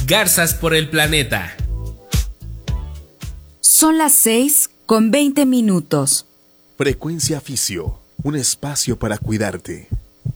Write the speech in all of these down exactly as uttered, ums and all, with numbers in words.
Garzas por el planeta. Son las seis con veinte minutos. Frecuencia Fisio, un espacio para cuidarte.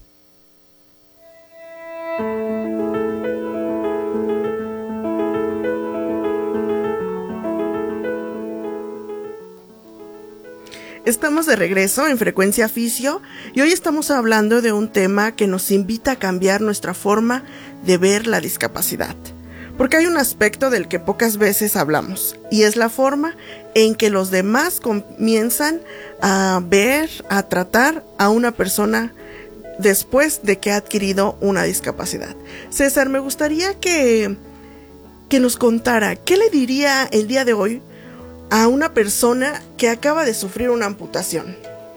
Estamos de regreso en Frecuencia Fisio y hoy estamos hablando de un tema que nos invita a cambiar nuestra forma de ver la discapacidad. Porque hay un aspecto del que pocas veces hablamos y es la forma en que los demás comienzan a ver, a tratar a una persona después de que ha adquirido una discapacidad. César, me gustaría que, que nos contara qué le diría el día de hoy a una persona que acaba de sufrir una amputación.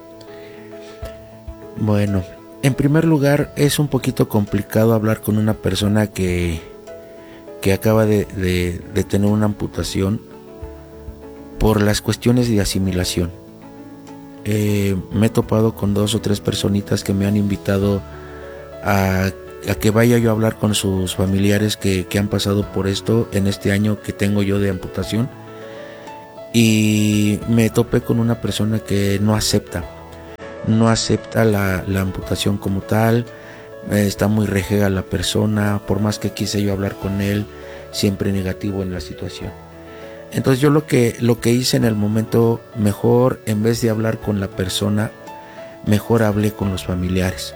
Bueno, en primer lugar es un poquito complicado hablar con una persona que, que acaba de, de, de tener una amputación por las cuestiones de asimilación. Eh, me he topado con dos o tres personitas que me han invitado a, a que vaya yo a hablar con sus familiares que, que han pasado por esto en este año que tengo yo de amputación. Y me topé con una persona que no acepta, no acepta la, la amputación como tal, eh, está muy rejega la persona, por más que quise yo hablar con él, siempre negativo en la situación. Entonces yo lo que, lo que hice en el momento, mejor en vez de hablar con la persona, mejor hablé con los familiares.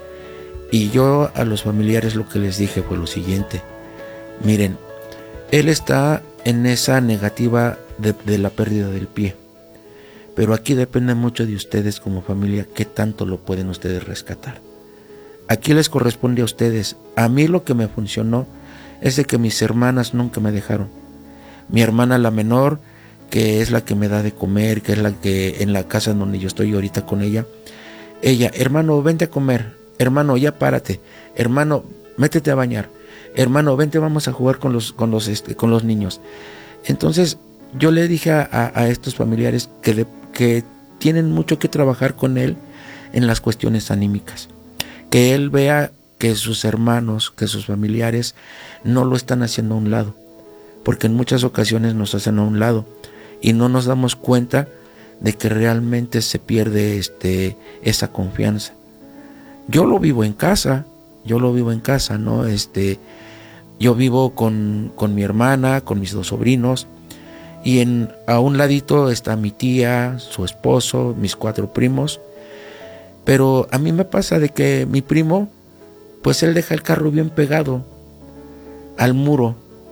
Y yo a los familiares lo que les dije fue lo siguiente: miren, él está en esa negativa De, de la pérdida del pie, pero aquí depende mucho de ustedes como familia qué tanto lo pueden ustedes rescatar. Aquí les corresponde a ustedes. A mí lo que me funcionó es de que mis hermanas nunca me dejaron. Mi hermana la menor, que es la que me da de comer, que es la que en la casa en donde yo estoy ahorita con ella, ella, hermano, vente a comer, hermano, ya párate, hermano, métete a bañar, hermano, vente, vamos a jugar con los, con los, este, con los niños. Entonces yo le dije a, a, a estos familiares que, de, que tienen mucho que trabajar con él en las cuestiones anímicas, que él vea que sus hermanos, que sus familiares no lo están haciendo a un lado, porque en muchas ocasiones nos hacen a un lado y no nos damos cuenta de que realmente se pierde este, esa confianza. Yo lo vivo en casa, yo lo vivo en casa, ¿no? Este, yo vivo con, con mi hermana, con mis dos sobrinos, y en, a un ladito está mi tía, su esposo, mis cuatro primos. Pero a mí me pasa de que mi primo, pues él deja el carro bien pegado al muro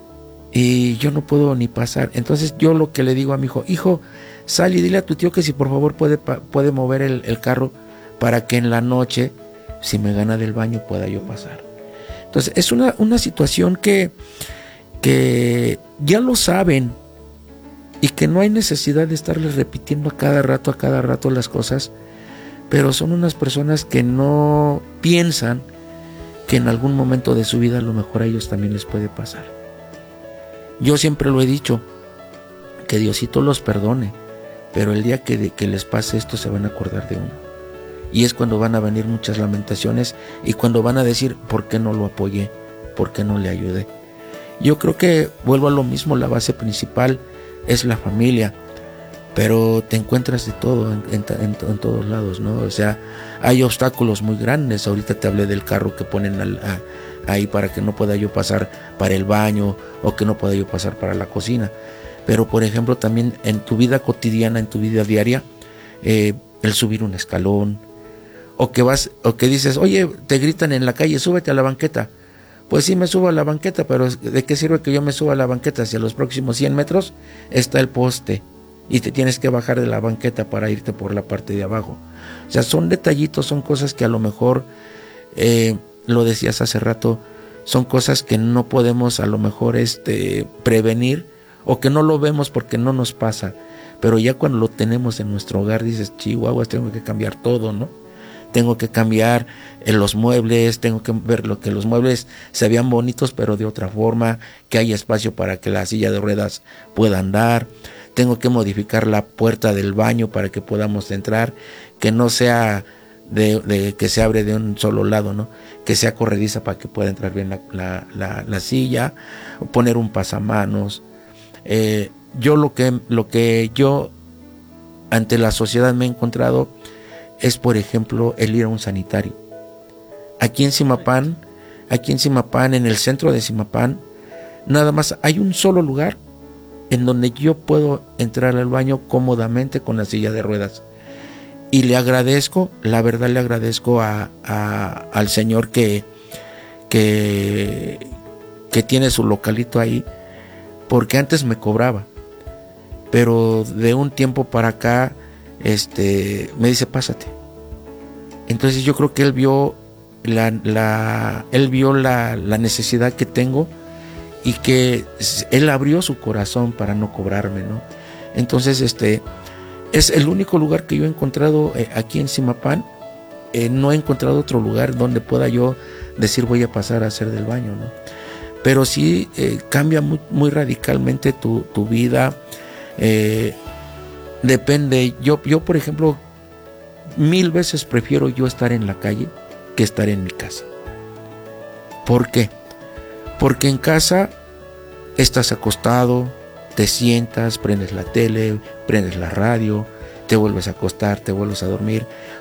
y yo no puedo ni pasar. Entonces yo lo que le digo a mi hijo: hijo, sal y dile a tu tío que si por favor puede, puede mover el, el carro para que en la noche, si me gana del baño, pueda yo pasar. Entonces es una, una situación que, que ya lo saben, y que no hay necesidad de estarles repitiendo a cada rato, a cada rato las cosas, pero son unas personas que no piensan que en algún momento de su vida a lo mejor a ellos también les puede pasar. Yo siempre lo he dicho, que Diosito los perdone, pero el día que, de, que les pase esto se van a acordar de uno. Y es cuando van a venir muchas lamentaciones y cuando van a decir: ¿por qué no lo apoyé? ¿Por qué no le ayudé? Yo creo que vuelvo a lo mismo, la base principal es la familia, pero te encuentras de todo en, en, en, en todos lados, ¿no? O sea, hay obstáculos muy grandes. Ahorita te hablé del carro que ponen al, a, ahí para que no pueda yo pasar para el baño o que no pueda yo pasar para la cocina. Pero por ejemplo también en tu vida cotidiana, en tu vida diaria, eh, el subir un escalón, o que vas, o que dices: oye, te gritan en la calle, súbete a la banqueta. Pues sí, me subo a la banqueta, pero ¿de qué sirve que yo me suba a la banqueta si a los próximos cien metros está el poste y te tienes que bajar de la banqueta para irte por la parte de abajo? O sea, son detallitos, son cosas que a lo mejor, eh, lo decías hace rato, son cosas que no podemos a lo mejor este, prevenir, o que no lo vemos porque no nos pasa, pero ya cuando lo tenemos en nuestro hogar dices: chihuahuas, tengo que cambiar todo, ¿no? Tengo que cambiar en los muebles, tengo que ver lo que los muebles se vean bonitos pero de otra forma, que haya espacio para que la silla de ruedas pueda andar. Tengo que modificar la puerta del baño para que podamos entrar, que no sea de, de que se abre de un solo lado, ¿no? Que sea corrediza para que pueda entrar bien la, la, la, la silla, o poner un pasamanos. Eh, yo lo que, lo que yo ante la sociedad me he encontrado es, por ejemplo, el ir a un sanitario. Aquí en Zimapán, aquí en Zimapán, en el centro de Zimapán, nada más hay un solo lugar en donde yo puedo entrar al baño cómodamente con la silla de ruedas. Y le agradezco, la verdad le agradezco a, a, al señor que, que, que tiene su localito ahí, porque antes me cobraba, pero de un tiempo para acá este, me dice pásate. Entonces yo creo que él vio la, la, él vio la, la necesidad que tengo y que él abrió su corazón para no cobrarme, ¿no? Entonces este es el único lugar que yo he encontrado eh, aquí en Zimapán. Eh, no he encontrado otro lugar donde pueda yo decir voy a pasar a hacer del baño, ¿no? Pero sí eh, cambia muy, muy radicalmente tu, tu vida. Eh, depende. Yo, yo, por ejemplo, mil veces prefiero yo estar en la calle que estar en mi casa. ¿Por qué? Porque en casa estás acostado, te sientas, prendes la tele, prendes la radio, te vuelves a acostar, te vuelves a dormir.